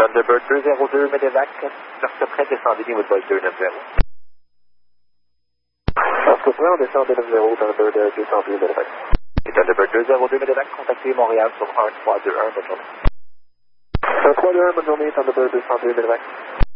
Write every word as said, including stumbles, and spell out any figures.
Thunderbird deux zéro deux, Medevac, lorsque prêt, descendez Woodboy deux neuf zéro. Lorsque prêt, on descend deux neuf zéro, Thunderbird deux zéro deux, Medevac. Et Thunderbird deux zéro deux, Medevac, contactez Montréal sur un trois deux un, bonne journée. un trois deux un, bonne journée, Thunderbird deux zéro deux, Medevac.